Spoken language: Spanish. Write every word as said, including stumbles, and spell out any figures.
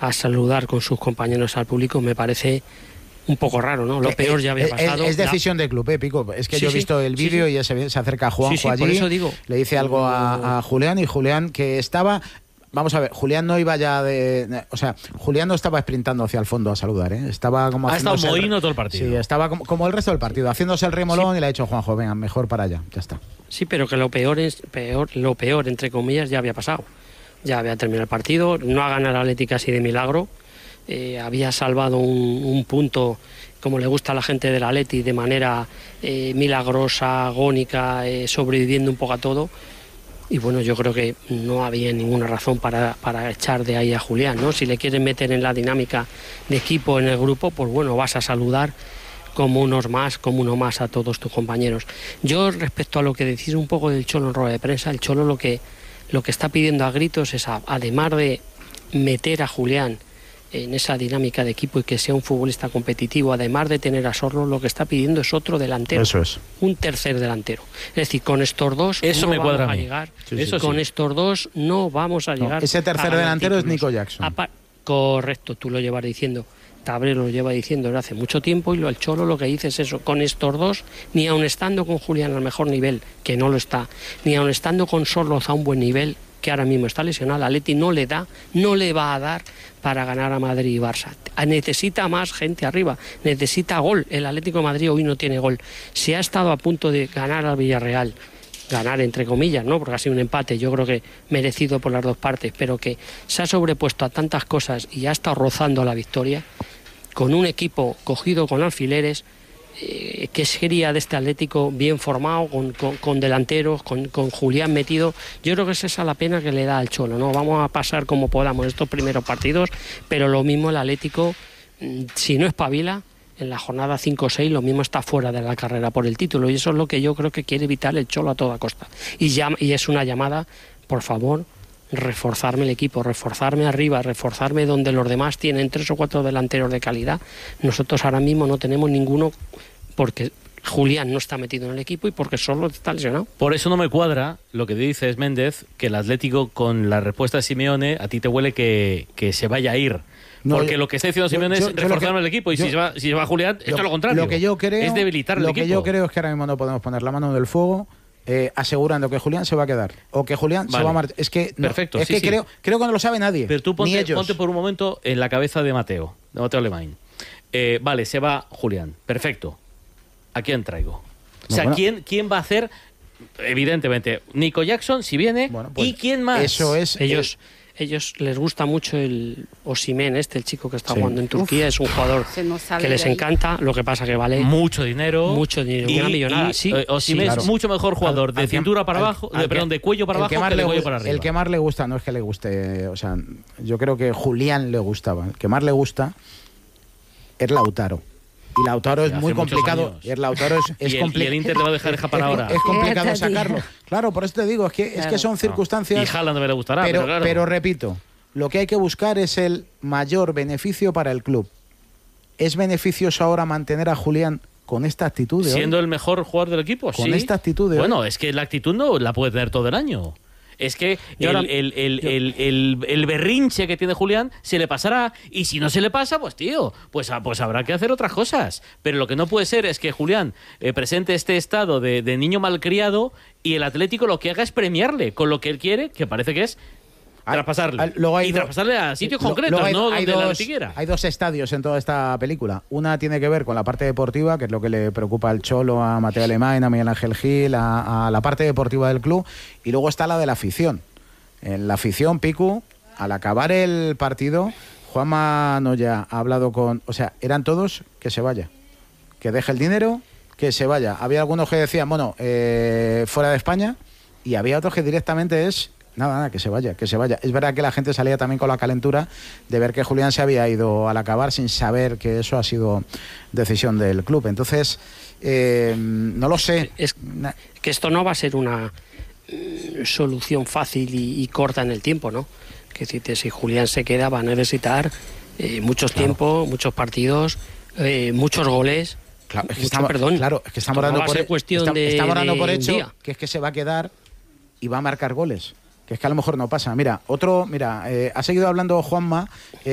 a saludar con sus compañeros al público, me parece un poco raro, ¿no? Lo peor ya había pasado. Es, es decisión del club, ¿eh, Pico? Es que sí, yo he visto sí, el vídeo sí, sí. y se, se acerca a Juanjo sí, sí, allí, por eso digo, le dice algo a, a Julián, y Julián que estaba... Vamos a ver, Julián no iba ya de... O sea, Julián no estaba sprintando hacia el fondo a saludar, ¿eh? Estaba como... Ha estado mohino todo el partido. Sí, estaba como, como el resto del partido, haciéndose el remolón sí. y le ha dicho Juanjo, venga, mejor para allá, ya está. Sí, pero que lo peor, es peor, lo peor, entre comillas, ya había pasado. Ya había terminado el partido, no ha ganado el Atlético así de milagro, eh, había salvado un, un punto, como le gusta a la gente del Atleti, de manera eh, milagrosa, agónica, eh, sobreviviendo un poco a todo. Y bueno, yo creo que no había ninguna razón para, para echar de ahí a Julián, ¿no? Si le quieren meter en la dinámica de equipo en el grupo, pues bueno, vas a saludar como unos más, como uno más a todos tus compañeros. Yo, respecto a lo que decís un poco del Cholo en rueda de prensa, el Cholo lo que, lo que está pidiendo a gritos es, a, además de meter a Julián en esa dinámica de equipo y que sea un futbolista competitivo, además de tener a Sorlo, lo que está pidiendo es otro delantero. Eso es. Un tercer delantero. Es decir, con estos dos Eso no me vamos cuadra a, a llegar. Sí, Eso con sí. estos dos no vamos a llegar. No, ese tercer a delantero títulos. es Nico Jackson. Apa Correcto, tú lo llevas diciendo. Tabrero lo lleva diciendo desde hace mucho tiempo, y lo, el Cholo lo que dice es eso, con estos dos, ni aun estando con Julián al mejor nivel, que no lo está, ni aun estando con Sorloz a un buen nivel, que ahora mismo está lesionado, a Atleti no le da, no le va a dar para ganar a Madrid y Barça. Necesita más gente arriba, necesita gol. El Atlético de Madrid hoy no tiene gol. Se ha estado a punto de ganar al Villarreal, ganar entre comillas, ¿no? Porque ha sido un empate, yo creo que merecido por las dos partes, pero que se ha sobrepuesto a tantas cosas y ha estado rozando a la victoria, con un equipo cogido con alfileres, eh, que sería de este Atlético bien formado, con, con, con delanteros, con, con Julián metido. Yo creo que es esa la pena que le da al Cholo, ¿no? Vamos a pasar como podamos estos primeros partidos, pero lo mismo el Atlético, si no espabila, en la jornada cinco o seis lo mismo está fuera de la carrera por el título, y eso es lo que yo creo que quiere evitar el Cholo a toda costa. Y, ya, y es una llamada, por favor, reforzarme el equipo, reforzarme arriba, reforzarme donde los demás tienen tres o cuatro delanteros de calidad. Nosotros ahora mismo no tenemos ninguno, porque Julián no está metido en el equipo y porque solo está lesionado. Por eso no me cuadra lo que dices, Méndez, que el Atlético, con la respuesta de Simeone, a ti te huele que, que se vaya a ir. No, porque yo, lo que está diciendo Simeone yo, yo, es reforzar el equipo, y yo, si, se va, si se va Julián, esto es lo contrario. Lo que yo creo, es debilitar el lo equipo. Lo que yo creo es que ahora mismo no podemos poner la mano en el fuego eh, asegurando que Julián se va a quedar o que Julián vale. se va a marchar. Es que, no, Perfecto, es sí, que sí. creo, creo que no lo sabe nadie. Pero tú ponte, ni ellos. ponte por un momento en la cabeza de Mateo, de Mateo Alemán. Eh, vale, se va Julián. Perfecto. ¿A quién traigo? O sea, bueno. ¿quién, ¿quién va a hacer? Evidentemente, Nico Jackson, si viene. Bueno, pues, ¿y quién más? Eso es. Ellos. Eh, Ellos les gusta mucho el Osimhen, este, el chico que está sí. jugando en Turquía. Uf, es un jugador que les encanta, lo que pasa que vale mucho dinero. Mucho dinero, y, una millonada. Y, sí, eh, Osimhen sí, claro. es mucho mejor jugador de al, cintura al, para abajo, al, de, perdón, de cuello para abajo que, que de cuello para arriba. El que más le gusta, no es que le guste, o sea, yo creo que Julián le gustaba. El que más le gusta es Lautaro. Y Lautaro es muy complicado. Y el Lautaro es, es y, el, y el Inter le va a dejar dejar para es, ahora. Es complicado sacarlo. Claro, por eso te digo, es que, claro. es que son circunstancias. No. Y Haaland me le gustará, pero, pero, claro. pero repito, lo que hay que buscar es el mayor beneficio para el club. ¿Es beneficioso ahora mantener a Julián con esta actitud de siendo hoy? el mejor jugador del equipo? Con sí. esta actitud de Bueno, hoy. es que la actitud no la puede tener todo el año. Es que el, ahora, el, el, yo, el, el, el berrinche que tiene Julián se le pasará, y si no se le pasa, pues tío, pues, pues habrá que hacer otras cosas. Pero lo que no puede ser es que Julián eh, presente este estado de, de niño malcriado y el Atlético lo que haga es premiarle con lo que él quiere, que parece que es traspasarle. Hay, hay y do, traspasarle a sitios lo, concretos, hay, no hay donde dos, la siquiera. Hay dos estadios en toda esta película. Una tiene que ver con la parte deportiva, que es lo que le preocupa al Cholo, a Mateo Alemán, a Miguel Ángel Gil, a, a la parte deportiva del club. Y luego está la de la afición. En la afición, Picu, al acabar el partido, Juanma Noya ha hablado con... O sea, eran todos que se vaya. Que deje el dinero, que se vaya. Había algunos que decían, bueno, eh, fuera de España, y había otros que directamente es... Nada, nada, que se vaya, que se vaya. Es verdad que la gente salía también con la calentura de ver que Julián se había ido al acabar sin saber que eso ha sido decisión del club. Entonces, eh, no lo sé. Es que esto no va a ser una eh, solución fácil y, y corta en el tiempo, ¿no? Que si, si Julián se queda va a necesitar eh, muchos claro. tiempos, muchos partidos, eh, muchos goles. Claro, es que mucho estamos, perdón. Claro, es que estamos dando no por, cuestión está, de, estamos dando por hecho día. que es que se va a quedar y va a marcar goles. Que es que a lo mejor no pasa. Mira, otro, mira, eh, ha seguido hablando Juanma. Eh,